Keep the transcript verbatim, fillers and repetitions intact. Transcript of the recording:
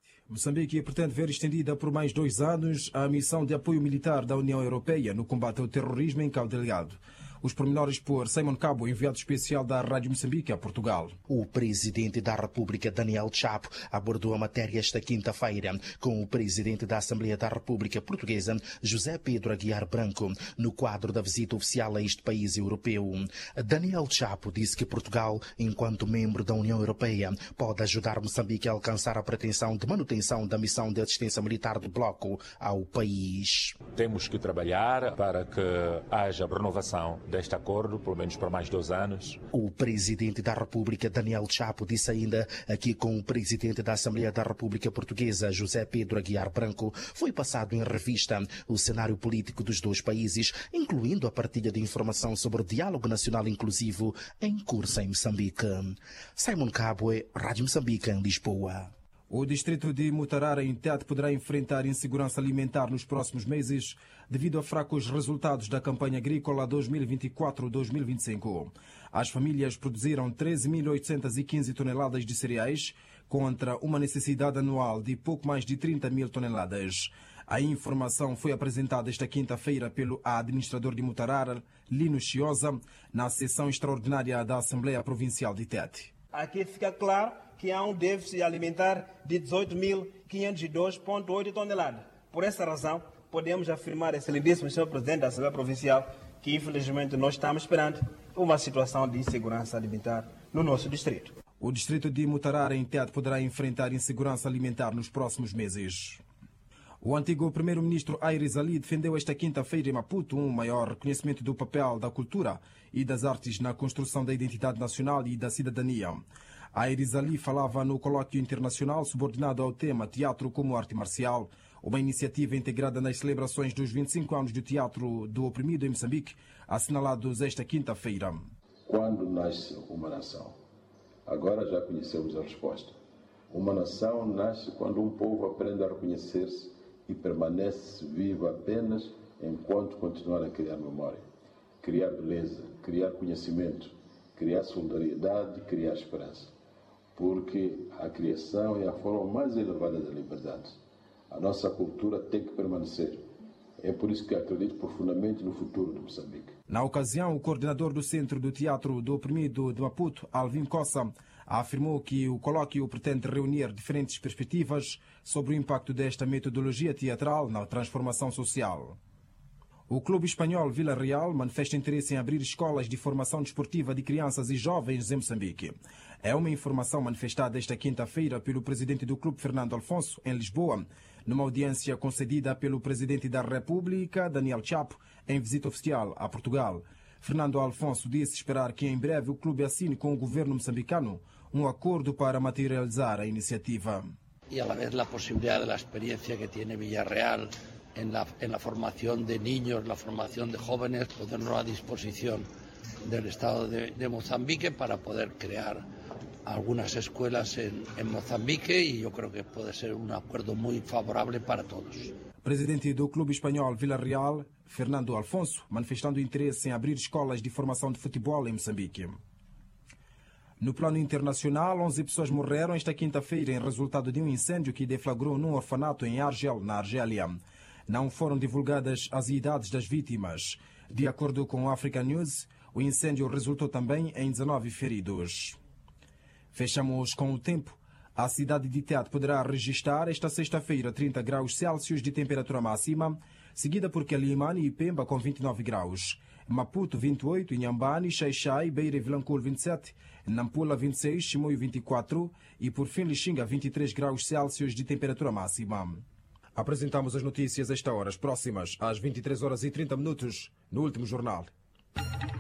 Moçambique pretende ver estendida por mais dois anos a missão de apoio militar da União Europeia no combate ao terrorismo em Cabo Delgado. Os pormenores por Simon Cabo, enviado especial da Rádio Moçambique a Portugal. O presidente da República, Daniel Chapo, abordou a matéria esta quinta-feira com o presidente da Assembleia da República Portuguesa, José Pedro Aguiar Branco, no quadro da visita oficial a este país europeu. Daniel Chapo disse que Portugal, enquanto membro da União Europeia, pode ajudar Moçambique a alcançar a pretensão de manutenção da missão de assistência militar do bloco ao país. Temos que trabalhar para que haja renovação deste acordo, pelo menos por mais dois anos. O presidente da República, Daniel Chapo, disse ainda aqui com o presidente da Assembleia da República Portuguesa, José Pedro Aguiar Branco, foi passado em revista o cenário político dos dois países, incluindo a partilha de informação sobre o diálogo nacional inclusivo em curso em Moçambique. Simon Cabo, Rádio Moçambique, em Lisboa. O distrito de Mutarara, em Tete, poderá enfrentar insegurança alimentar nos próximos meses devido a fracos resultados da campanha agrícola dois mil e vinte e quatro a dois mil e vinte e cinco. As famílias produziram treze mil oitocentas e quinze toneladas de cereais contra uma necessidade anual de pouco mais de trinta mil toneladas. A informação foi apresentada esta quinta-feira pelo administrador de Mutarara, Lino Chiosa, na sessão extraordinária da Assembleia Provincial de Tete. Aqui fica claro que há um déficit alimentar de dezoito mil quinhentos e dois vírgula oito toneladas. Por essa razão, podemos afirmar, excelentíssimo senhor Presidente da Assembleia Provincial, que infelizmente nós estamos perante uma situação de insegurança alimentar no nosso distrito. O distrito de Mutarara, em Tete, poderá enfrentar insegurança alimentar nos próximos meses. O antigo primeiro-ministro Aires Ali defendeu esta quinta-feira em Maputo um maior reconhecimento do papel da cultura e das artes na construção da identidade nacional e da cidadania. Aires Ali falava no colóquio internacional subordinado ao tema Teatro como Arte Marcial, uma iniciativa integrada nas celebrações dos vinte e cinco anos do Teatro do Oprimido em Moçambique, assinalados esta quinta-feira. Quando nasce uma nação? Agora já conhecemos a resposta. Uma nação nasce quando um povo aprende a reconhecer-se e permanece vivo apenas enquanto continuar a criar memória, criar beleza, criar conhecimento, criar solidariedade, criar esperança. Porque a criação é a forma mais elevada da liberdade. A nossa cultura tem que permanecer. É por isso que acredito profundamente no futuro de Moçambique. Na ocasião, o coordenador do Centro do Teatro do Oprimido de Maputo, Alvin Cossa, afirmou que o colóquio pretende reunir diferentes perspectivas sobre o impacto desta metodologia teatral na transformação social. O clube espanhol Vila Real manifesta interesse em abrir escolas de formação desportiva de crianças e jovens em Moçambique. É uma informação manifestada esta quinta-feira pelo presidente do clube, Fernando Alfonso, em Lisboa, numa audiência concedida pelo presidente da República, Daniel Chapo, em visita oficial a Portugal. Fernando Alfonso disse esperar que em breve o clube assine com o governo moçambicano um acordo para materializar a iniciativa. E a la vez a possibilidade da experiência que tem Villarreal en la, en la formación de niños, la formación de jóvenes, ponerlo a disposición del Estado de, de Mozambique para poder crear algunas escuelas en, en Mozambique y yo creo que puede ser un acuerdo muy favorable para todos. Presidente do clube espanhol Vila Real, Fernando Alfonso, manifestando interesse em abrir escolas de formação de futebol em Moçambique. No plano internacional, onze pessoas morreram esta quinta-feira em resultado de um incêndio que deflagrou num orfanato em Argel, na Argélia. Não foram divulgadas as idades das vítimas. De acordo com o Africa News, o incêndio resultou também em dezenove feridos. Fechamos com o tempo. A cidade de Tete poderá registrar esta sexta-feira trinta graus Celsius de temperatura máxima, seguida por Quelimane e Pemba com vinte e nove graus. Maputo vinte e oito, Inhambane, Xai-Xai, Beira e Vilanculo vinte e sete, Nampula vinte e seis, Chimoio vinte e quatro e por fim Lixinga vinte e três graus Celsius de temperatura máxima. Apresentamos as notícias a esta hora, as próximas às vinte e três horas e trinta minutos, no Último Jornal.